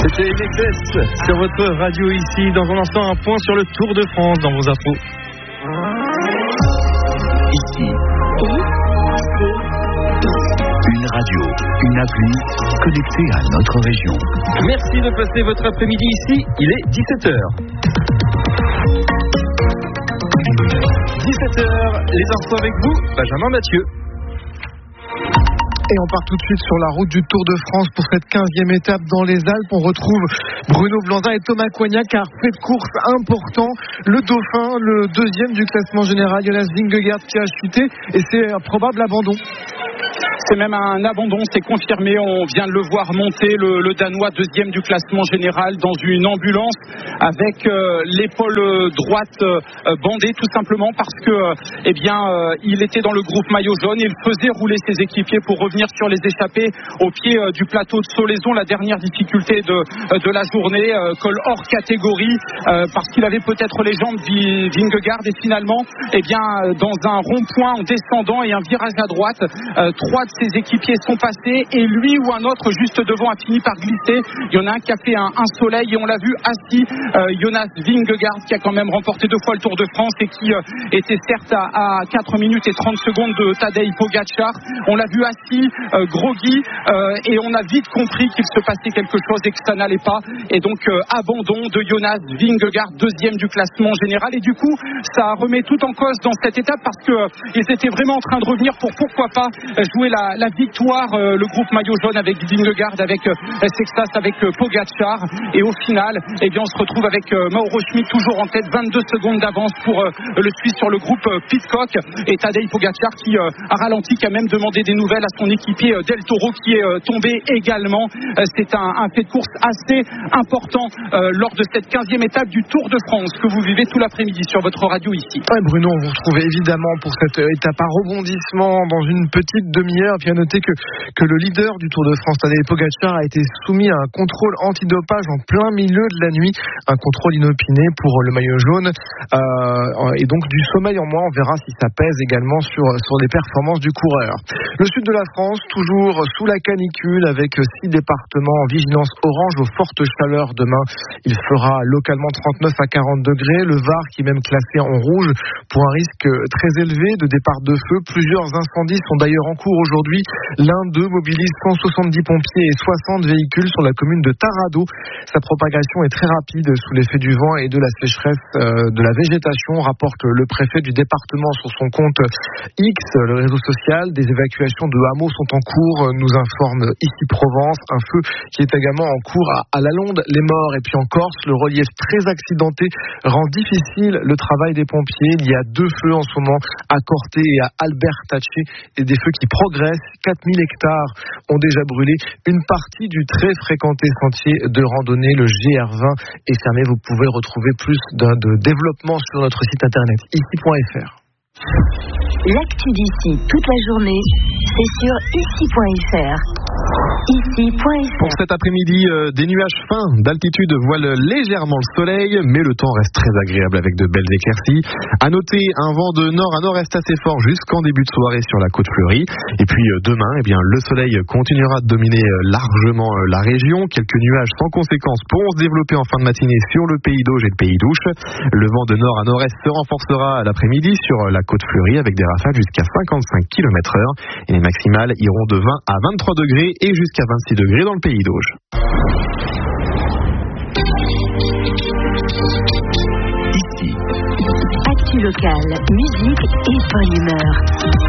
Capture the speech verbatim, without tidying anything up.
C'était Nexus sur votre radio ici. Dans un instant, un point sur le Tour de France dans vos infos. Ici. Une radio, une appli connectée à notre région. Merci de passer votre après-midi ici. Il est dix-sept heures. dix-sept heures, les infos avec vous, Benjamin Mathieu. Et on part tout de suite sur la route du Tour de France pour cette quinzième étape dans les Alpes. On retrouve Bruno Blanza et Thomas Coignac, car fait de course important. Le Dauphin, le deuxième du classement général, Jonas Vingegaard qui a chuté et c'est un probable abandon. C'est même un abandon, c'est confirmé. On vient de le voir monter, le, le Danois deuxième du classement général, dans une ambulance avec euh, l'épaule droite euh, bandée, tout simplement parce que, euh, eh bien, euh, il était dans le groupe maillot jaune. Il faisait rouler ses équipiers pour revenir sur les échappées au pied euh, du plateau de Solaison. La dernière difficulté de, euh, de la journée, euh, col hors catégorie, euh, parce qu'il avait peut-être les jambes de Vingegaard. Et finalement, eh bien, dans un rond-point en descendant et un virage à droite, euh, trois de ses équipiers sont passés et lui ou un autre juste devant a fini par glisser. Il y en a un qui a fait un, un soleil et on l'a vu assis, euh, Jonas Vingegaard, qui a quand même remporté deux fois le Tour de France et qui euh, était certes à, à quatre minutes et trente secondes de Tadej Pogačar. On l'a vu assis, euh, groggy, euh, et on a vite compris qu'il se passait quelque chose et que ça n'allait pas. Et donc euh, abandon de Jonas Vingegaard, deuxième du classement général. Et du coup, ça remet tout en cause dans cette étape parce que euh, ils étaient vraiment en train de revenir pour pourquoi pas euh, jouer la La, la victoire, euh, le groupe maillot jaune avec Vingegaard, avec euh, Sextas, avec euh, Pogačar, et au final, eh bien, on se retrouve avec euh, Mauro Schmid toujours en tête, vingt-deux secondes d'avance pour euh, le Suisse sur le groupe euh, Pidcock, et Tadej Pogačar qui euh, a ralenti, qui a même demandé des nouvelles à son équipier euh, Del Toro qui est euh, tombé également. Euh, c'est un, un fait de course assez important euh, lors de cette quinzième étape du Tour de France que vous vivez tout l'après-midi sur votre radio ici. Ouais, Bruno, on vous retrouve évidemment pour cette étape à rebondissement dans une petite demi-heure. Puis à noter que, que le leader du Tour de France, Tadej Pogačar, a été soumis à un contrôle antidopage en plein milieu de la nuit, un contrôle inopiné pour le maillot jaune, euh, et donc du sommeil en moins. On verra si ça pèse également sur, sur les performances du coureur. Le sud de la France, toujours sous la canicule, avec six départements en vigilance orange aux fortes chaleurs demain. Il fera localement trente-neuf à quarante degrés. Le Var qui est même classé en rouge pour un risque très élevé de départ de feu. Plusieurs incendies sont d'ailleurs en cours aujourd'hui. L'un d'eux mobilise cent soixante-dix pompiers et soixante véhicules sur la commune de Tarado. Sa propagation est très rapide sous l'effet du vent et de la sécheresse euh, de la végétation, rapporte le préfet du département sur son compte X, le réseau social. Des évacuations de hameaux sont en cours, nous informe ici Provence. Un feu qui est également en cours à, à la Londe, les Morts. Et puis en Corse, le relief très accidenté rend difficile le travail des pompiers. Il y a deux feux en ce moment à Corté et à Albertaché, et des feux qui progressent. quatre mille hectares ont déjà brûlé. Une partie du très fréquenté sentier de randonnée, le G R vingt, est fermé. Vous pouvez retrouver plus de, de développement sur notre site internet ici point f r. L'actu d'ici toute la journée, c'est sur ici point f r. ici point f r. Pour cet après-midi, euh, des nuages fins d'altitude voilent légèrement le soleil, mais le temps reste très agréable avec de belles éclaircies. À noter un vent de nord à nord-est assez fort jusqu'en début de soirée sur la côte fleurie. Et puis euh, demain, eh bien, le soleil continuera de dominer euh, largement euh, la région. Quelques nuages sans conséquence pourront se développer en fin de matinée sur le pays d'Auge et le pays d'Ouche. Le vent de nord à nord-est se renforcera l'après-midi sur euh, la côte fleurie avec des rafales jusqu'à cinquante-cinq kilomètres heure. Et les maximales iront de vingt à vingt-trois degrés et jusqu'à vingt-six degrés dans le pays d'Auge. Ici. Actu locale, musique et bonne humeur.